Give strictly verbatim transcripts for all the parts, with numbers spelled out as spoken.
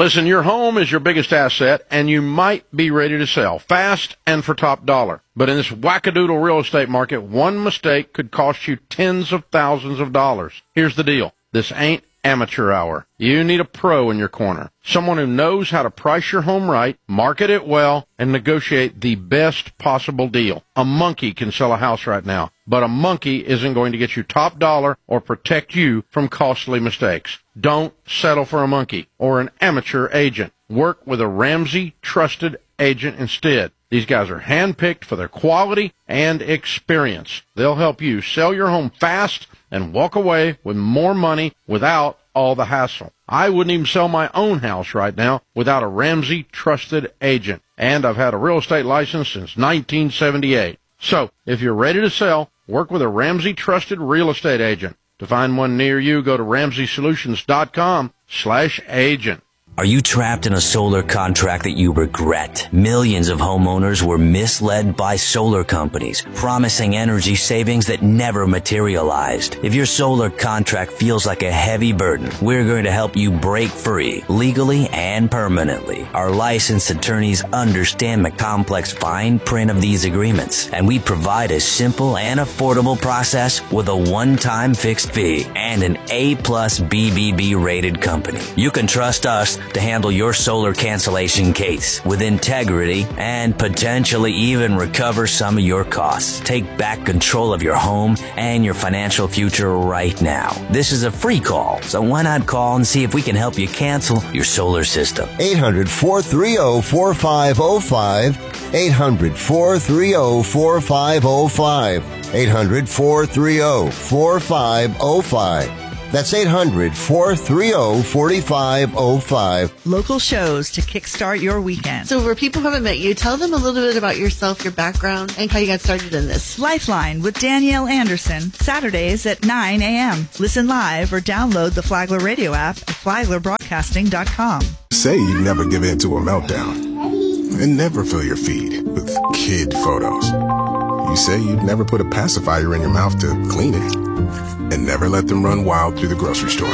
Listen, your home is your biggest asset, and you might be ready to sell fast and for top dollar. But in this wackadoodle real estate market, one mistake could cost you tens of thousands of dollars. Here's the deal. This ain't amateur hour. You need a pro in your corner. Someone who knows how to price your home right, market it well, and negotiate the best possible deal. A monkey can sell a house right now, but a monkey isn't going to get you top dollar or protect you from costly mistakes. Don't settle for a monkey or an amateur agent. Work with a Ramsey trusted agent instead. These guys are handpicked for their quality and experience. They'll help you sell your home fast and walk away with more money without all the hassle. I wouldn't even sell my own house right now without a Ramsey trusted agent. And I've had a real estate license since nineteen seventy-eight. So, if you're ready to sell, work with a Ramsey trusted real estate agent. To find one near you, go to ramsey solutions dot com slash agent. Are you trapped in a solar contract that you regret? Millions of homeowners were misled by solar companies, promising energy savings that never materialized. If your solar contract feels like a heavy burden, we're going to help you break free, legally and permanently. Our licensed attorneys understand the complex fine print of these agreements, and we provide a simple and affordable process with a one-time fixed fee and an A plus B B B rated company. You can trust us to handle your solar cancellation case with integrity and potentially even recover some of your costs. Take back control of your home and your financial future right now. This is a free call, so why not call and see if we can help you cancel your solar system. eight hundred, four three zero, four five zero five. eight hundred, four three zero, four five zero five. eight hundred, four three zero, four five zero five. That's eight hundred, four three zero, four five zero five. Local shows to kickstart your weekend. So for people who haven't met you, tell them a little bit about yourself, your background, and how you got started in this. Lifeline with Danielle Anderson, Saturdays at nine a.m. Listen live or download the Flagler radio app at flagler broadcasting dot com. Say you never give in to a meltdown and never fill your feed with kid photos. You say you'd never put a pacifier in your mouth to clean it and never let them run wild through the grocery store.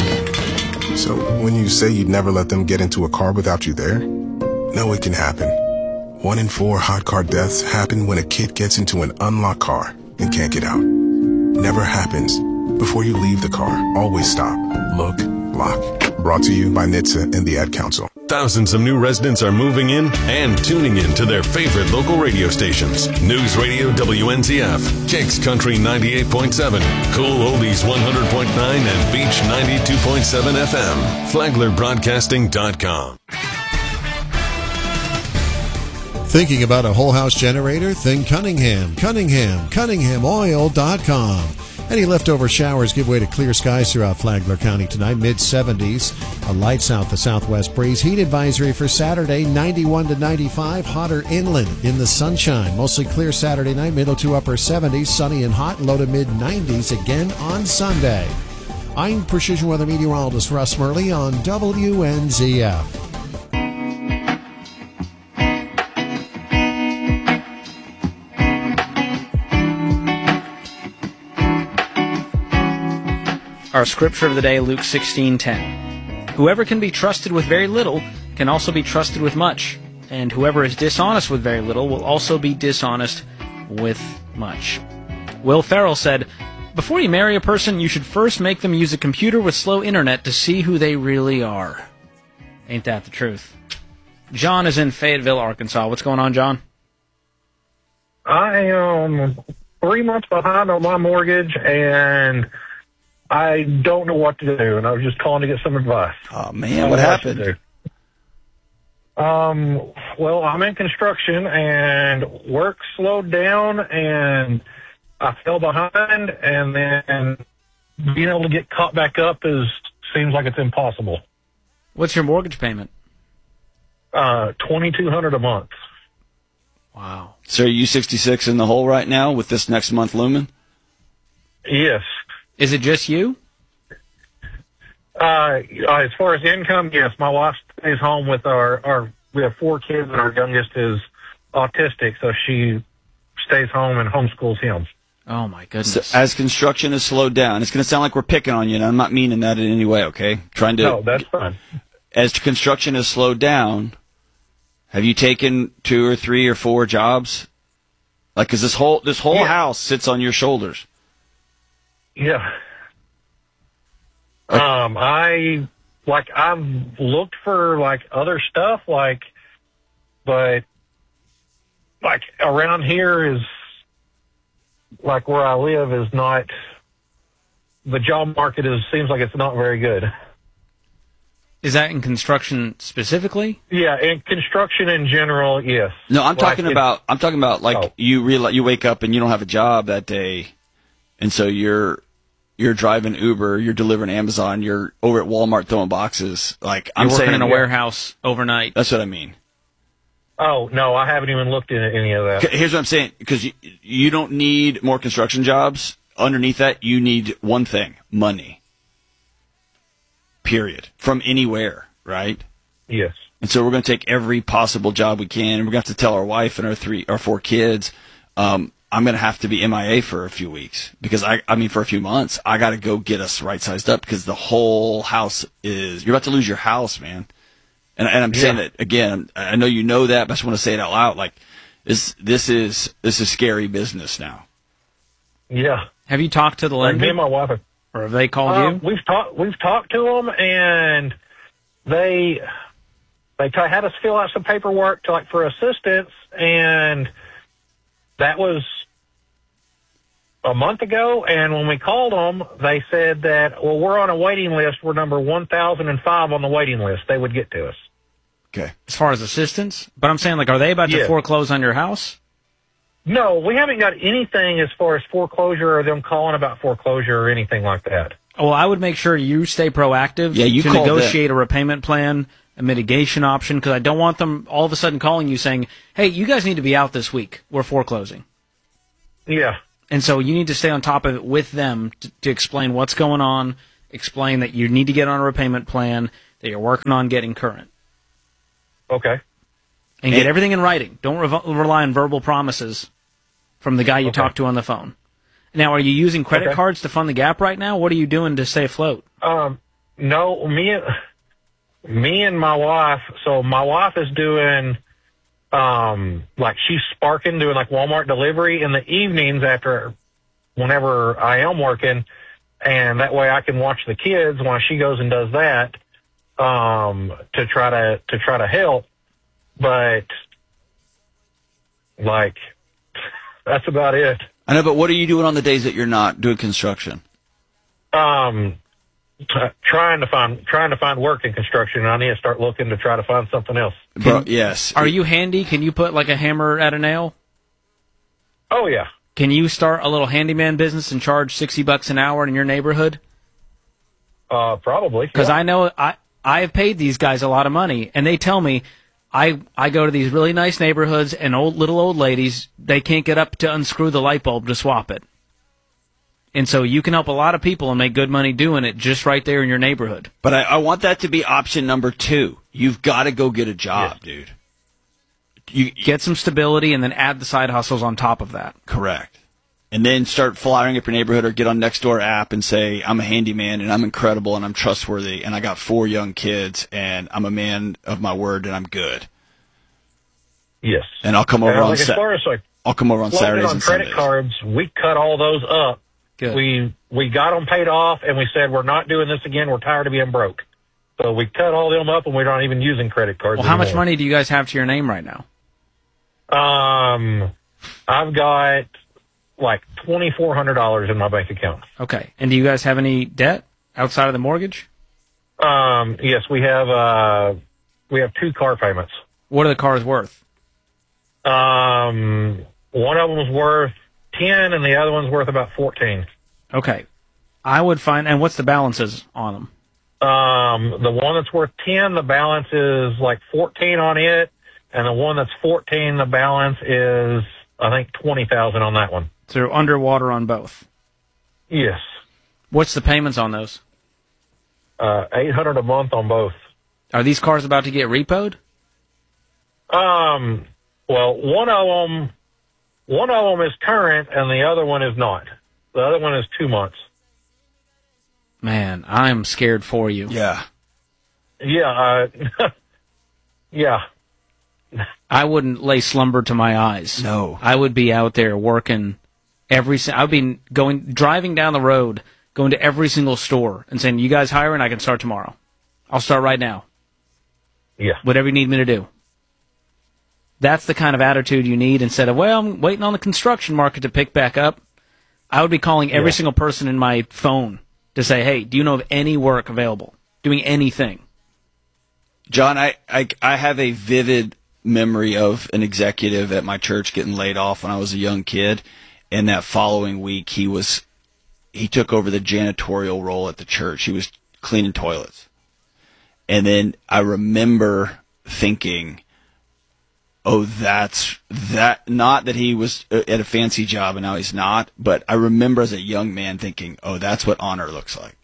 So when you say you'd never let them get into a car without you there, know it can happen. One in four hot car deaths happen when a kid gets into an unlocked car and can't get out. Never happens. Before you leave the car, always stop, look, lock. Brought to you by N H T S A and the Ad Council. Thousands of new residents are moving in and tuning in to their favorite local radio stations. News Radio W N Z F, Kicks Country ninety-eight point seven, Cool Oldies one hundred point nine, and Beach ninety-two point seven F M. flagler broadcasting dot com. Thinking about a whole house generator? Think Cunningham. Cunningham. Cunningham Oil dot com. Any leftover showers give way to clear skies throughout Flagler County tonight, mid seventies. A light south to southwest breeze. Heat advisory for Saturday, ninety-one to ninety-five. Hotter inland in the sunshine. Mostly clear Saturday night, middle to upper seventies. Sunny and hot, low to mid nineties again on Sunday. I'm Precision Weather Meteorologist Russ Murley on W N Z F. Our scripture of the day, Luke sixteen ten. Whoever can be trusted with very little can also be trusted with much, and whoever is dishonest with very little will also be dishonest with much. Will Ferrell said, before you marry a person, you should first make them use a computer with slow internet to see who they really are. Ain't that the truth? John is in Fayetteville, Arkansas. What's going on, John? I am three months behind on my mortgage, and I don't know what to do, and I was just calling to get some advice. Oh, man, what happened? Um, well, I'm in construction, and work slowed down, and I fell behind, and then being able to get caught back up is seems like it's impossible. What's your mortgage payment? Uh, twenty-two hundred dollars a month. Wow. So are you sixty-six in the hole right now with this next month looming? Yes. Is it just you? Uh, as far as income, yes. My wife stays home with our, our, we have four kids, and our youngest is autistic, so she stays home and homeschools him. Oh, my goodness. So as construction has slowed down, it's going to sound like we're picking on you, and I'm not meaning that in any way, okay? Trying to. No, that's fine. as construction has slowed down, have you taken two or three or four jobs? Like, cause this whole, this whole Yeah. house sits on your shoulders. Yeah. Um, I, like, I've looked for, like, other stuff, like, but, like, around here is, like, where I live is not, the job market is, seems like it's not very good. Is that in construction specifically? Yeah, in construction in general, yes. No, I'm Like, talking it's- about, I'm talking about like Oh. you realize you wake up and you don't have a job that day. And so you're, you're driving Uber, you're delivering Amazon, you're over at Walmart throwing boxes. Like, I'm You're working saying, in a warehouse overnight. That's what I mean. Oh, no, I haven't even looked into any of that. Here's what I'm saying, because you, you don't need more construction jobs. Underneath that, you need one thing, money. Period. From anywhere, right? Yes. And so we're going to take every possible job we can. We're going to have to tell our wife and our three, our four kids, um, I'm going to have to be M I A for a few weeks because I, I mean, for a few months, I got to go get us right sized up because the whole house is, you're about to lose your house, man. And, and I'm Yeah. saying that again, I know you know that, but I just want to say it out loud. Like, this, this is, this is scary business now. Yeah. Have you talked to the Like, lender? me and my wife have Or have they called Uh, you? We've talked. We've talked to them, and they they t- had us fill out some paperwork to like for assistance, and that was a month ago. And when we called them, they said that well, we're on a waiting list. We're number one thousand and five on the waiting list. They would get to us. Okay. As far as assistance? But I'm saying, like, are they about to Yeah. foreclose on your house? No, we haven't got anything as far as foreclosure or them calling about foreclosure or anything like that. Well, I would make sure you stay proactive Yeah, you to call negotiate a repayment plan, a mitigation option, because I don't want them all of a sudden calling you saying, hey, you guys need to be out this week. We're foreclosing. Yeah. And so you need to stay on top of it with them to, to explain what's going on, explain that you need to get on a repayment plan, that you're working on getting current. Okay. And get everything in writing. Don't rev- rely on verbal promises from the guy you Okay. talked to on the phone. Now, are you using credit Okay. cards to fund the gap right now? What are you doing to stay afloat? Um, no, me and me and my wife. So my wife is doing, um, like she's sparking doing like Walmart delivery in the evenings after, whenever I am working, and that way I can watch the kids while she goes and does that, um, to try to to try to help. But like, that's about it. I know, but what are you doing on the days that you're not doing construction? Um, t- trying to find trying to find work in construction, and I need to start looking to try to find something else. Bro, yes. Are you handy? Can you put like a hammer at a nail? Oh yeah. Can you start a little handyman business and charge sixty bucks an hour in your neighborhood? Uh, probably. Because yeah. I know I I have paid these guys a lot of money, and they tell me I I go to these really nice neighborhoods, and old little old ladies, they can't get up to unscrew the light bulb to swap it. And so you can help a lot of people and make good money doing it just right there in your neighborhood. But I, I want that to be option number two. You've got to go get a job, Yeah. dude. You Get some stability and then add the side hustles on top of that. correct. And then start flying up your neighborhood or get on Nextdoor app and say, I'm a handyman and I'm incredible and I'm trustworthy and I got four young kids and I'm a man of my word and I'm good. Yes. And I'll come over And, on like, as Sa- far as like I'll come over on loaded Saturdays on and credit Sundays. cards, we cut all those up. Good. We we got them paid off, and we said we're not doing this again. We're tired of being broke. So we cut all them up, and we're not even using credit cards. Well, how much anymore. money do you guys have to your name right now? Um, I've got like twenty four hundred dollars in my bank account. Okay. And do you guys have any debt outside of the mortgage? Um, yes, we have uh, we have two car payments. What are the cars worth? Um, one of them was worth ten, and the other one's worth about fourteen. Okay. I would find, and what's the balances on them? Um, the one that's worth ten, the balance is like fourteen on it, and the one that's fourteen, the balance is I think twenty thousand on that one. So they're underwater on both. Yes, What's the payments on those? uh, eight hundred a month on both. Are these cars about to get repoed? Um, well, one of them, one of them is current, and the other one is not. The other one is two months. Man, I'm scared for you. Yeah. Yeah, uh, yeah. I wouldn't lay slumber to my eyes. No. I would be out there working every si- I would be going driving down the road, going to every single store and saying, "You guys hiring? I can start tomorrow. I'll start right now." Yeah. Whatever you need me to do. That's the kind of attitude you need instead of, "Well, I'm waiting on the construction market to pick back up." I would be calling every Yeah. single person in my phone to say, "Hey, do you know of any work available? Doing anything?" John, I, I, I have a vivid memory of an executive at my church getting laid off when I was a young kid, and that following week he was he took over the janitorial role at the church. He was cleaning toilets. And then I remember thinking, oh, that's that, not that he was at a fancy job and now he's not, but I remember as a young man thinking, oh, that's what honor looks like.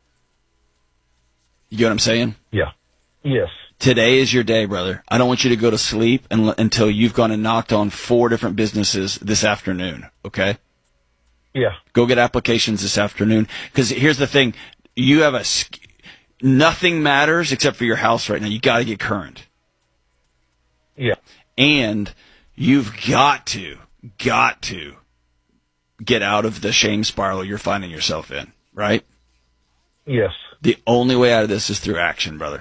You get what I'm saying? Yeah. Yes. Today is your day, brother. I don't want you to go to sleep un- until you've gone and knocked on four different businesses this afternoon, okay? Yeah. Go get applications this afternoon. Because here's the thing. You have a... Sk- nothing matters except for your house right now. You got to get current. Yeah. And you've got to, got to get out of the shame spiral you're finding yourself in, right? Yes. The only way out of this is through action, brother.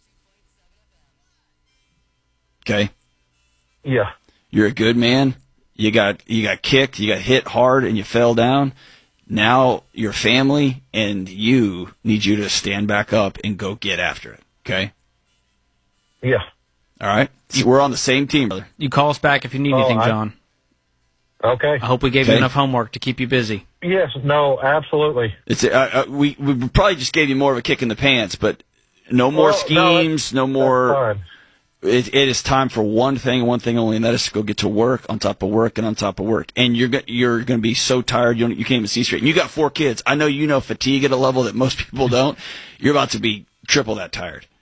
Okay? Yeah. You're a good man. You got you got kicked, you got hit hard, and you fell down. Now your family and you need you to stand back up and go get after it. Okay? Yeah. All right? So we're on the same team, brother. You call us back if you need Oh, anything, I- John. Okay. I hope we gave Okay. you enough homework to keep you busy. Yes. No. Absolutely. It's uh, uh, we we probably just gave you more of a kick in the pants, but no more Well, no, schemes, no, that's more. fine. It, it is time for one thing, one thing only, and that is to go get to work on top of work and on top of work. And you're go- you're going to be so tired you don't, you can't even see straight. And you got four kids. I know you know fatigue at a level that most people don't. You're about to be triple that tired.